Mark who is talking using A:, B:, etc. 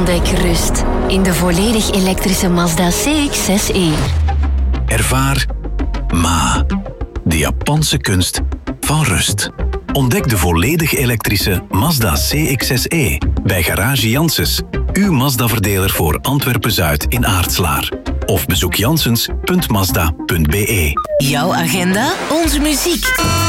A: Ontdek rust in de volledig elektrische Mazda CX-6e.
B: Ervaar Ma, de Japanse kunst van rust. Ontdek de volledig elektrische Mazda CX-6e bij Garage Janssens, uw Mazda-verdeler voor Antwerpen-Zuid in Aartslaar. Of bezoek janssens.mazda.be.
A: Jouw agenda, onze muziek.